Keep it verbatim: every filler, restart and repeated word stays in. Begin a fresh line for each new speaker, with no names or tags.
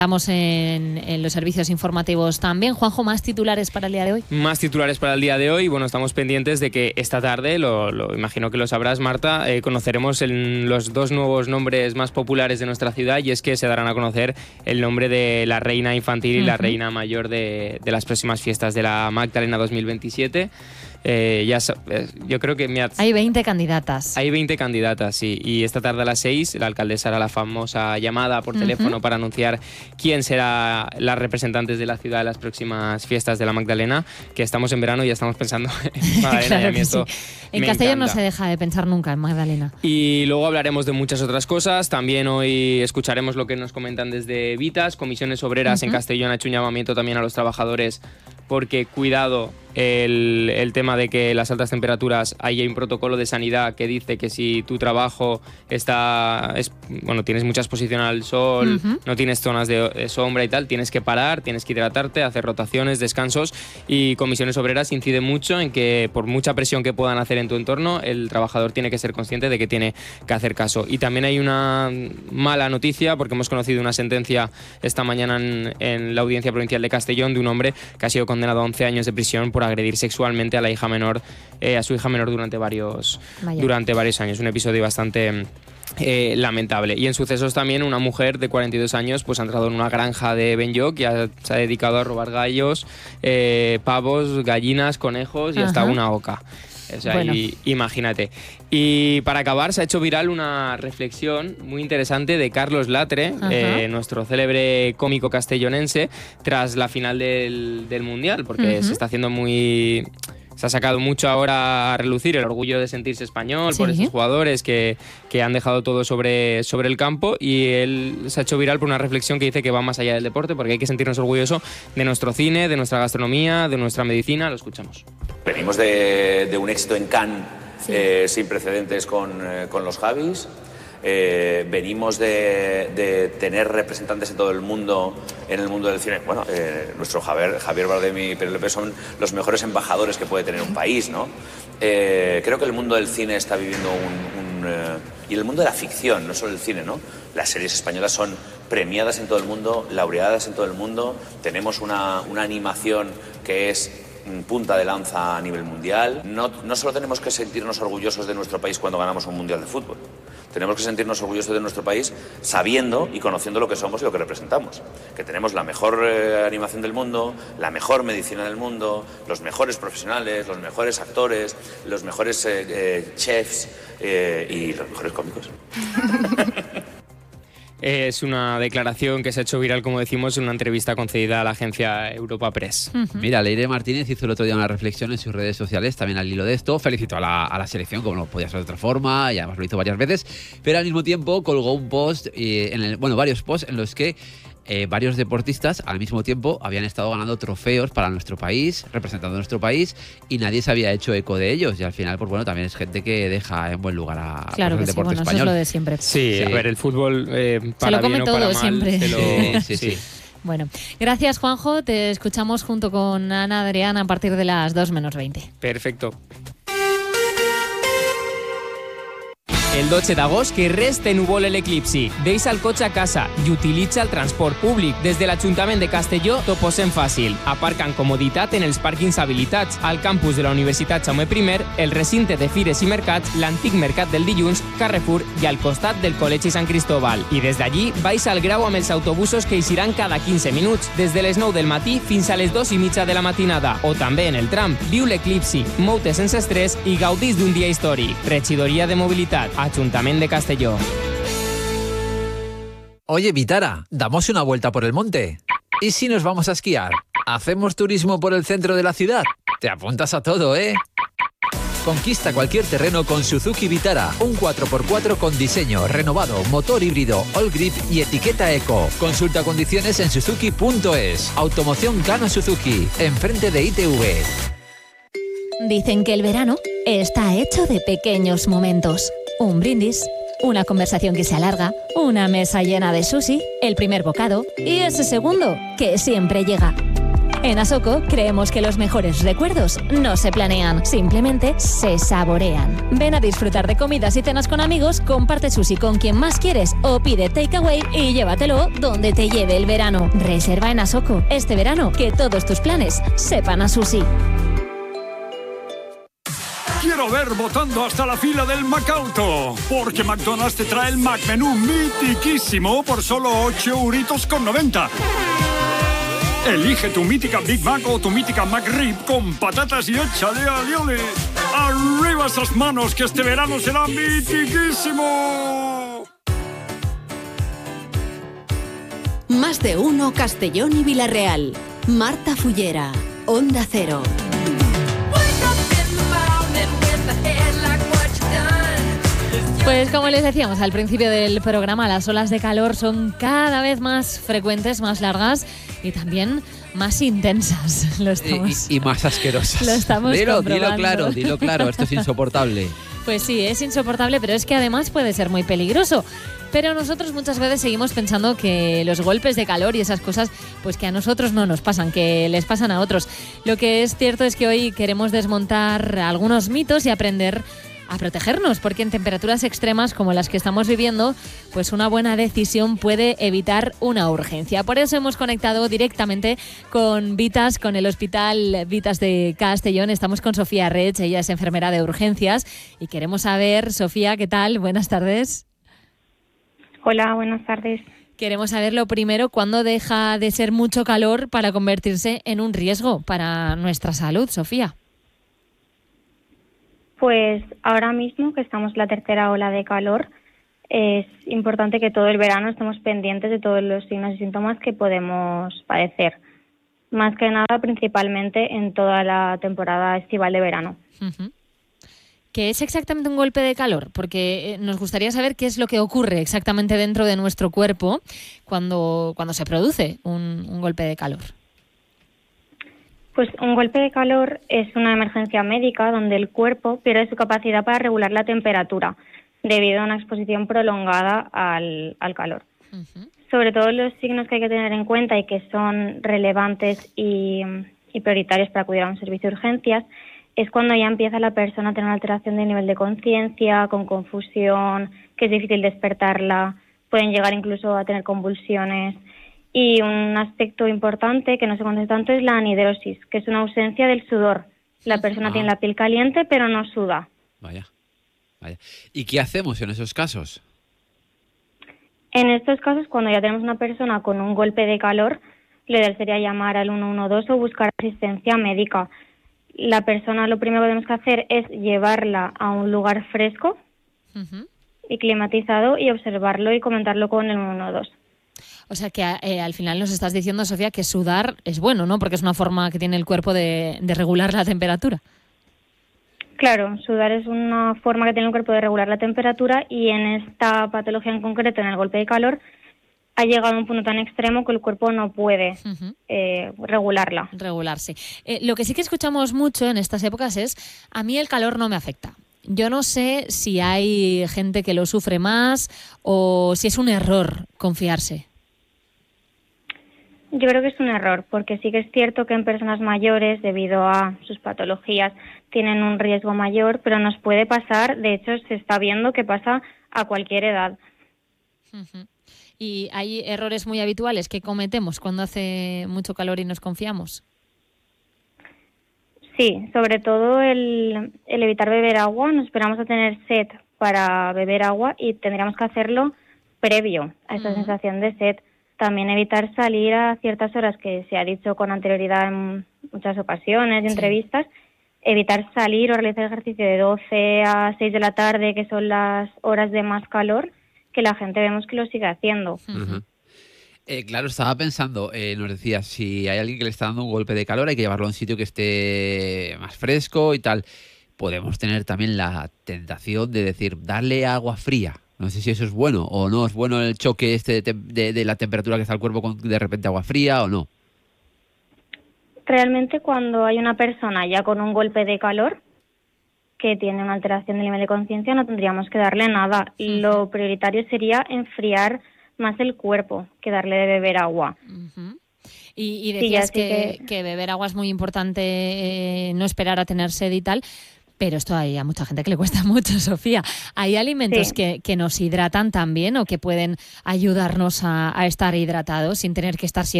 Estamos en, en los servicios informativos también. Juanjo, ¿más titulares para el día de hoy?
Más titulares para el día de hoy. Bueno, estamos pendientes de que esta tarde, lo, lo imagino que lo sabrás, Marta, eh, conoceremos el, los dos nuevos nombres más populares de nuestra ciudad, y es que se darán a conocer el nombre de la reina infantil y uh-huh. la reina mayor de, de las próximas fiestas de la Magdalena dos mil veintisiete. Eh, ya eh, yo creo que me ha...
Hay veinte candidatas.
Hay veinte candidatas, sí. Y esta tarde a las seis la alcaldesa hará la famosa llamada por teléfono uh-huh. para anunciar quién será las representantes de la ciudad en las próximas fiestas de la Magdalena, que estamos en verano y ya estamos pensando en Magdalena.
Claro
y a mí esto
sí. En Castellón no se deja de pensar nunca en Magdalena.
Y luego hablaremos de muchas otras cosas. También hoy escucharemos lo que nos comentan desde Vitas. Comisiones Obreras uh-huh. en Castellón ha hecho un llamamiento también a los trabajadores, porque cuidado el, el tema de que las altas temperaturas, hay un protocolo de sanidad que dice que si tu trabajo está es, bueno, tienes mucha exposición al sol, uh-huh. no tienes zonas de, de sombra y tal, tienes que parar, tienes que hidratarte, hacer rotaciones, descansos, y Comisiones Obreras incide mucho en que por mucha presión que puedan hacer en tu entorno, el trabajador tiene que ser consciente de que tiene que hacer caso. Y también hay una mala noticia, porque hemos conocido una sentencia esta mañana en, en la Audiencia Provincial de Castellón de un hombre que ha sido condenado a once años de prisión por agredir sexualmente a la hija menor, eh, a su hija menor durante varios, durante varios años. Un episodio bastante eh, lamentable. Y en sucesos también, una mujer de cuarenta y dos años pues ha entrado en una granja de Benlloc y ha, se ha dedicado a robar gallos, eh, pavos, gallinas, conejos y Ajá. hasta una oca. O sea, bueno. y, imagínate. Y para acabar, se ha hecho viral una reflexión muy interesante de Carlos Latre, eh, nuestro célebre cómico castellonense, tras la final del, del Mundial, porque uh-huh. se está haciendo muy... Se ha sacado mucho ahora a relucir el orgullo de sentirse español, ¿sí?, por estos jugadores que, que han dejado todo sobre, sobre el campo, y él se ha hecho viral por una reflexión que dice que va más allá del deporte, porque hay que sentirnos orgullosos de nuestro cine, de nuestra gastronomía, de nuestra medicina. Lo escuchamos.
Venimos de, de un éxito en Cannes sí. eh, sin precedentes con, eh, con los Javis. Eh, venimos de, de tener representantes en todo el mundo, en el mundo del cine. Bueno, eh, nuestro Javier, Javier Bardem y Penélope son los mejores embajadores que puede tener un país, ¿no? Eh, creo que el mundo del cine está viviendo un... un eh, y el mundo de la ficción, no solo el cine, ¿no? Las series españolas son premiadas en todo el mundo, laureadas en todo el mundo. Tenemos una, una animación que es punta de lanza a nivel mundial. No, no solo tenemos que sentirnos orgullosos de nuestro país cuando ganamos un mundial de fútbol. Tenemos que sentirnos orgullosos de nuestro país sabiendo y conociendo lo que somos y lo que representamos. Que tenemos la mejor eh, animación del mundo, la mejor medicina del mundo, los mejores profesionales, los mejores actores, los mejores eh, eh, chefs eh, y los mejores cómicos.
Es una declaración que se ha hecho viral, como decimos, en una entrevista concedida a la agencia Europa Press.
Uh-huh. Mira, Leire Martínez hizo el otro día una reflexión en sus redes sociales, también al hilo de esto. Felicitó a la, a la selección, como no podía ser de otra forma, y además lo hizo varias veces, pero al mismo tiempo colgó un post, eh, en el, bueno, varios posts en los que Eh, varios deportistas al mismo tiempo habían estado ganando trofeos para nuestro país, representando a nuestro país, y nadie se había hecho eco de ellos. Y al final, pues bueno, también es gente que deja en buen lugar a
claro
pues, el
que
deporte
sí, bueno,
español.
Eso es lo de siempre.
Sí, sí. A ver, el fútbol eh, para
se lo come
bien
todo
o para mal,
siempre.
Se lo...
sí, sí, sí.
Bueno, gracias, Juanjo. Te escuchamos junto con Ana Adriana a partir de las dos menos veinte.
Perfecto. El dotze d'agost que res te núvol l'eclipsi. Deixa el cotxe a casa i utilitza el transport públic. Des de l'Ajuntament de Castelló t'ho posem fàcil. Aparca amb comoditat en els pàrquings habilitats, al campus de la Universitat Jaume primer, el recinte de fires i mercats, l'antic mercat del dilluns, Carrefour i al costat del Col·legi Sant Cristóbal. I des d'allí vais al Grau amb els autobusos que eixiran cada quinze minuts, des de les nou del matí fins a les dos i mitja de la matinada. O també en el tram. Viu l'eclipsi, mou-te sense estrès i gaudís d'un dia històric. Regidoria de Mobilitat, Ayuntamiento de Castelló.
Oye, Vitara, ¿damos una vuelta por el monte? ¿Y si nos vamos a esquiar? ¿Hacemos turismo por el centro de la ciudad? Te apuntas a todo, ¿eh? Conquista cualquier terreno con Suzuki Vitara, un cuatro por cuatro con diseño, renovado, motor híbrido, all grip y etiqueta eco. Consulta condiciones en suzuki punto es. Automoción Kano Suzuki, enfrente de I T V.
Dicen que el verano está hecho de pequeños momentos. Un brindis, una conversación que se alarga, una mesa llena de sushi, el primer bocado y ese segundo que siempre llega. En Asoko creemos que los mejores recuerdos no se planean, simplemente se saborean. Ven a disfrutar de comidas y cenas con amigos, comparte sushi con quien más quieres o pide takeaway y llévatelo donde te lleve el verano. Reserva en Asoko este verano, que todos tus planes sepan a sushi.
Quiero ver votando hasta la fila del Macauto, porque McDonald's te trae el McMenú mitiquísimo por solo ocho euritos con noventa. Elige tu mítica Big Mac o tu mítica McRib con patatas y échale alioli. ¡Arriba esas manos, que este verano será mitiquísimo!
Más de uno Castellón y Villarreal. Marta Fullera, Onda Cero.
Pues como les decíamos al principio del programa, las olas de calor son cada vez más frecuentes, más largas y también más intensas. Lo estamos,
y, y más asquerosas.
Lo estamos
dilo,
comprobando.
dilo claro, dilo claro, esto es insoportable.
Pues sí, es insoportable, pero es que además puede ser muy peligroso. Pero nosotros muchas veces seguimos pensando que los golpes de calor y esas cosas, pues que a nosotros no nos pasan, que les pasan a otros. Lo que es cierto es que hoy queremos desmontar algunos mitos y aprender a protegernos, porque en temperaturas extremas como las que estamos viviendo, pues una buena decisión puede evitar una urgencia. Por eso hemos conectado directamente con Vitas, con el Hospital Vitas de Castellón. Estamos con Sofía Rech, ella es enfermera de urgencias y queremos saber, Sofía, ¿qué tal? Buenas tardes.
Hola, buenas tardes.
Queremos saber lo primero, ¿cuándo deja de ser mucho calor para convertirse en un riesgo para nuestra salud, Sofía?
Pues ahora mismo que estamos en la tercera ola de calor, es importante que todo el verano estemos pendientes de todos los signos y síntomas que podemos padecer. Más que nada, principalmente en toda la temporada estival de verano.
Uh-huh. ¿Qué es exactamente un golpe de calor? Porque nos gustaría saber qué es lo que ocurre exactamente dentro de nuestro cuerpo cuando, cuando se produce un, un golpe de calor.
Pues un golpe de calor es una emergencia médica donde el cuerpo pierde su capacidad para regular la temperatura debido a una exposición prolongada al, al calor. Uh-huh. Sobre todo los signos que hay que tener en cuenta y que son relevantes y, y prioritarios para acudir a un servicio de urgencias es cuando ya empieza la persona a tener una alteración del nivel de conciencia, con confusión, que es difícil despertarla, pueden llegar incluso a tener convulsiones. Y un aspecto importante que no se conoce tanto es la anhidrosis, que es una ausencia del sudor. La persona ah. tiene la piel caliente pero no suda.
Vaya, vaya. ¿Y qué hacemos en esos casos?
En estos casos, cuando ya tenemos una persona con un golpe de calor, lo ideal sería llamar al uno uno dos o buscar asistencia médica. La persona, lo primero que tenemos que hacer es llevarla a un lugar fresco uh-huh. y climatizado y observarlo y comentarlo con el uno uno dos.
O sea que eh, al final nos estás diciendo, Sofía, que sudar es bueno, ¿no? Porque es una forma que tiene el cuerpo de, de regular la temperatura.
Claro, sudar es una forma que tiene el cuerpo de regular la temperatura y en esta patología en concreto, en el golpe de calor, ha llegado a un punto tan extremo que el cuerpo no puede uh-huh. eh, regularla.
Regularse. Eh, lo que sí que escuchamos mucho en estas épocas es, a mí el calor no me afecta. Yo no sé si hay gente que lo sufre más o si es un error confiarse.
Yo creo que es un error, porque sí que es cierto que en personas mayores, debido a sus patologías, tienen un riesgo mayor, pero nos puede pasar, de hecho se está viendo que pasa a cualquier edad.
Uh-huh. ¿Y hay errores muy habituales que cometemos cuando hace mucho calor y nos confiamos?
Sí, sobre todo el, el evitar beber agua. Nos esperamos a tener sed para beber agua y tendríamos que hacerlo previo a esa uh-huh. sensación de sed. También evitar salir a ciertas horas, que se ha dicho con anterioridad en muchas ocasiones y sí. entrevistas, evitar salir o realizar ejercicio de doce a seis de la tarde, que son las horas de más calor, que la gente vemos que lo sigue haciendo.
Uh-huh. Eh, claro, estaba pensando, eh, nos decías, si hay alguien que le está dando un golpe de calor, hay que llevarlo a un sitio que esté más fresco y tal. Podemos tener también la tentación de decir, darle agua fría. No sé si eso es bueno o no es bueno el choque este de, de, de la temperatura que está el cuerpo con de repente agua fría o no.
Realmente cuando hay una persona ya con un golpe de calor que tiene una alteración del nivel de conciencia no tendríamos que darle nada. Uh-huh. Lo prioritario sería enfriar más el cuerpo que darle de beber agua.
Uh-huh. Y, y
Sí,
decías
así
que,
que-
que beber agua es muy importante, eh, no esperar a tener sed y tal. Pero esto hay a mucha gente que le cuesta mucho, Sofía. ¿Hay alimentos
Sí.
que, que nos hidratan también o que pueden ayudarnos a, a estar hidratados sin tener que estar siempre